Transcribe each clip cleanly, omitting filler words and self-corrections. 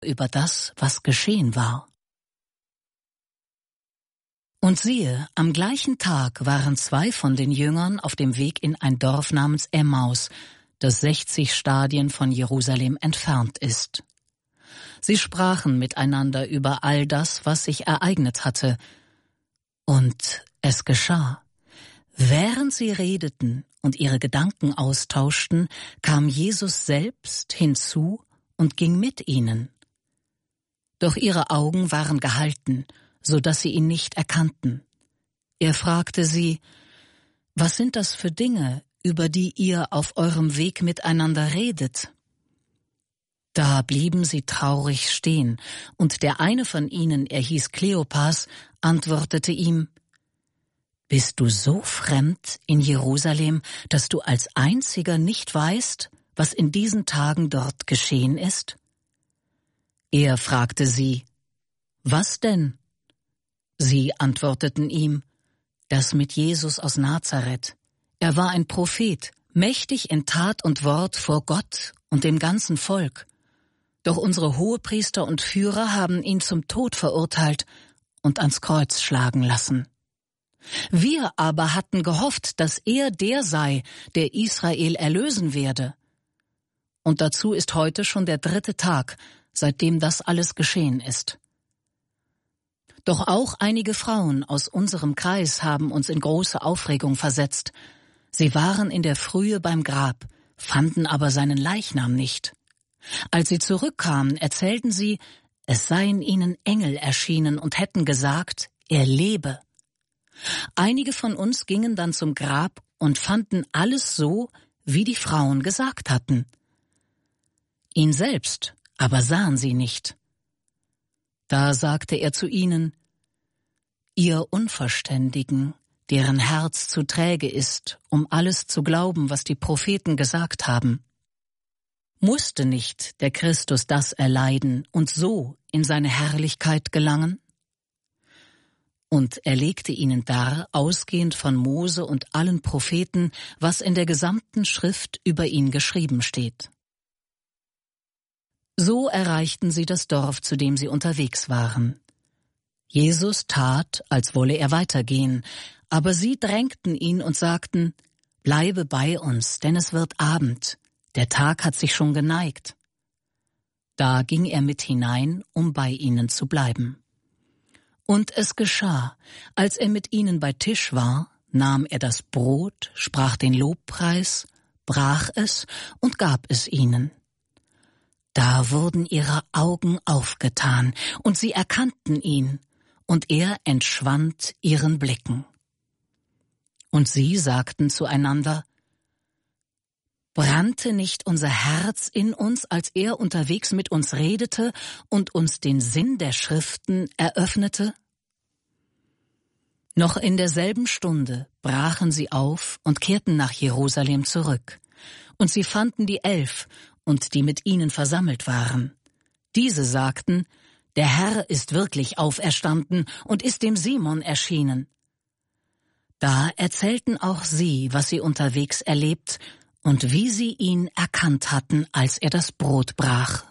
über das, was geschehen war. Und siehe, am gleichen Tag waren 2 von den Jüngern auf dem Weg in ein Dorf namens Emmaus, das 60 Stadien von Jerusalem entfernt ist. Sie sprachen miteinander über all das, was sich ereignet hatte. Und es geschah. Während sie redeten und ihre Gedanken austauschten, kam Jesus selbst hinzu und ging mit ihnen. Doch ihre Augen waren gehalten, so dass sie ihn nicht erkannten. Er fragte sie: Was sind das für Dinge, über die ihr auf eurem Weg miteinander redet? Da blieben sie traurig stehen, und der eine von ihnen, er hieß Kleopas, antwortete ihm: Bist du so fremd in Jerusalem, dass du als einziger nicht weißt, was in diesen Tagen dort geschehen ist? Er fragte sie: Was denn? Sie antworteten ihm: Das mit Jesus aus Nazareth. Er war ein Prophet, mächtig in Tat und Wort vor Gott und dem ganzen Volk. Doch unsere Hohepriester und Führer haben ihn zum Tod verurteilt und ans Kreuz schlagen lassen. Wir aber hatten gehofft, dass er der sei, der Israel erlösen werde. Und dazu ist heute schon der 3. Tag, seitdem das alles geschehen ist. Doch auch einige Frauen aus unserem Kreis haben uns in große Aufregung versetzt. Sie waren in der Frühe beim Grab, fanden aber seinen Leichnam nicht. Als sie zurückkamen, erzählten sie, es seien ihnen Engel erschienen und hätten gesagt, er lebe. Einige von uns gingen dann zum Grab und fanden alles so, wie die Frauen gesagt hatten. Ihn selbst aber sahen sie nicht. Da sagte er zu ihnen: Ihr Unverständigen, deren Herz zu träge ist, um alles zu glauben, was die Propheten gesagt haben. Musste nicht der Christus das erleiden und so in seine Herrlichkeit gelangen? Und er legte ihnen dar, ausgehend von Mose und allen Propheten, was in der gesamten Schrift über ihn geschrieben steht. So erreichten sie das Dorf, zu dem sie unterwegs waren. Jesus tat, als wolle er weitergehen, aber sie drängten ihn und sagten: Bleibe bei uns, denn es wird Abend. Der Tag hat sich schon geneigt. Da ging er mit hinein, um bei ihnen zu bleiben. Und es geschah, als er mit ihnen bei Tisch war, nahm er das Brot, sprach den Lobpreis, brach es und gab es ihnen. Da wurden ihre Augen aufgetan, und sie erkannten ihn, und er entschwand ihren Blicken. Und sie sagten zueinander: Brannte nicht unser Herz in uns, als er unterwegs mit uns redete und uns den Sinn der Schriften eröffnete? Noch in derselben Stunde brachen sie auf und kehrten nach Jerusalem zurück. Und sie fanden die 11 und die mit ihnen versammelt waren. Diese sagten: Der Herr ist wirklich auferstanden und ist dem Simon erschienen. Da erzählten auch sie, was sie unterwegs erlebt und wie sie ihn erkannt hatten, als er das Brot brach.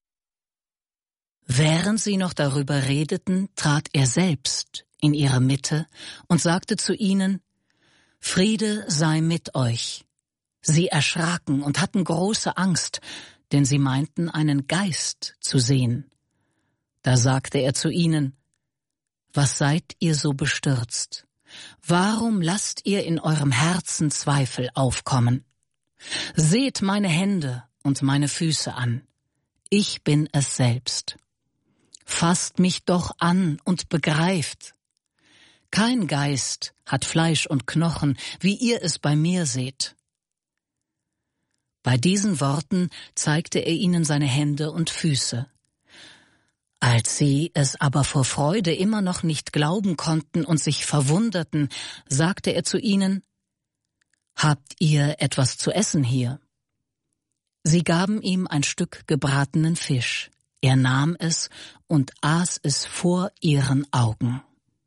Während sie noch darüber redeten, trat er selbst in ihre Mitte und sagte zu ihnen: Friede sei mit euch. Sie erschraken und hatten große Angst, denn sie meinten, einen Geist zu sehen. Da sagte er zu ihnen: Was seid ihr so bestürzt? Warum lasst ihr in eurem Herzen Zweifel aufkommen? Seht meine Hände und meine Füße an. Ich bin es selbst. Fasst mich doch an und begreift. Kein Geist hat Fleisch und Knochen, wie ihr es bei mir seht. Bei diesen Worten zeigte er ihnen seine Hände und Füße. Als sie es aber vor Freude immer noch nicht glauben konnten und sich verwunderten, sagte er zu ihnen: Habt ihr etwas zu essen hier? Sie gaben ihm ein Stück gebratenen Fisch. Er nahm es und aß es vor ihren Augen.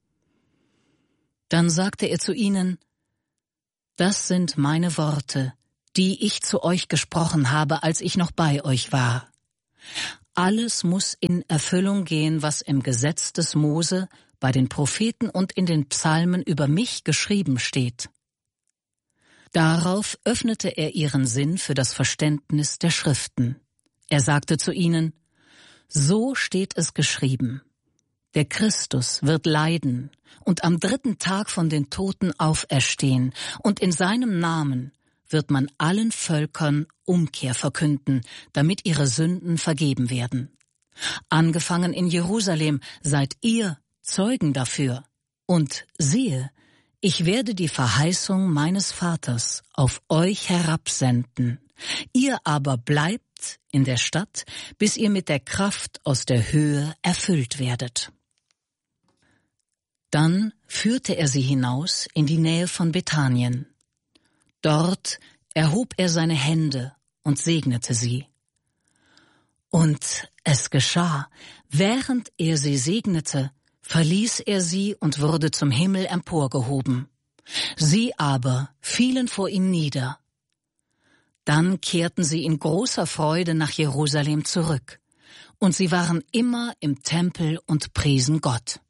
Dann sagte er zu ihnen: Das sind meine Worte, die ich zu euch gesprochen habe, als ich noch bei euch war. alles muss in Erfüllung gehen, was im Gesetz des Mose, bei den Propheten und in den Psalmen über mich geschrieben steht. Darauf öffnete er ihren Sinn für das Verständnis der Schriften. Er sagte zu ihnen: So steht es geschrieben: Der Christus wird leiden und am 3. Tag von den Toten auferstehen, und in seinem Namen wird man allen Völkern Umkehr verkünden, damit ihre Sünden vergeben werden. Angefangen in Jerusalem seid ihr Zeugen dafür. Und siehe, ich werde die Verheißung meines Vaters auf euch herabsenden. Ihr aber bleibt in der Stadt, bis ihr mit der Kraft aus der Höhe erfüllt werdet. Dann führte er sie hinaus in die Nähe von Bethanien. Dort erhob er seine Hände und segnete sie. Und es geschah, während er sie segnete, verließ er sie und wurde zum Himmel emporgehoben. Sie aber fielen vor ihm nieder. Dann kehrten sie in großer Freude nach Jerusalem zurück, und sie waren immer im Tempel und priesen Gott.